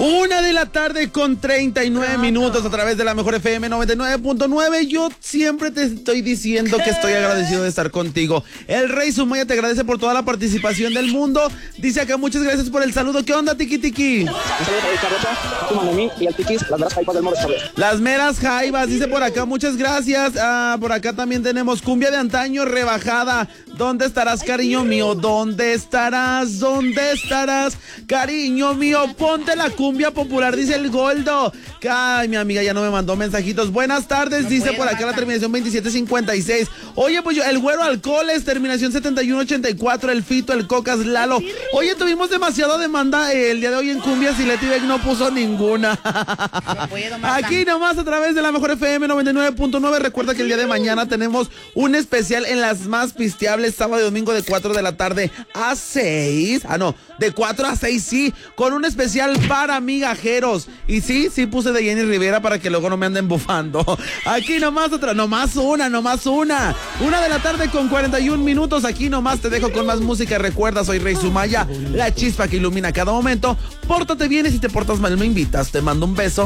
1:39 a través de la mejor FM 99.9. Yo siempre te estoy diciendo que estoy agradecido de estar contigo. El Rey Sumaya te agradece por toda la participación del mundo. Dice acá, muchas gracias por el saludo. ¿Qué onda, Tiki Tiki? Un saludo para el Carrocha, tú mami y el Tiquis, las meras jaibas del Moro Chávez. Las meras jaibas, dice por acá, muchas gracias. Por acá también tenemos cumbia de antaño rebajada. ¿Dónde estarás, cariño mío? ¿Dónde estarás? ¿Dónde estarás, cariño mío? Ponte la cumbia popular, dice el Goldo. Ay, mi amiga ya no me mandó mensajitos. Buenas tardes, dice por acá la terminación 2756. Oye, pues yo, el Güero Alcoholes, terminación 7184, el Fito, el Cocas, Lalo. Oye, tuvimos demasiada demanda el día de hoy en cumbias y Leti Beck no puso ninguna. Aquí nomás a través de la mejor FM 99.9. Recuerda que el día de mañana tenemos un especial en las más pisteables, sábado y domingo de 4 de la tarde a 6. De 4 a 6, sí, con un especial para migajeros. Y sí puse de Jenny Rivera para que luego no me anden bufando. Aquí nomás otra, nomás una. 1:41 Aquí nomás te dejo con más música. Recuerda, soy Rey Sumaya, la chispa que ilumina cada momento. Pórtate bien y si te portas mal me invitas. Te mando un beso.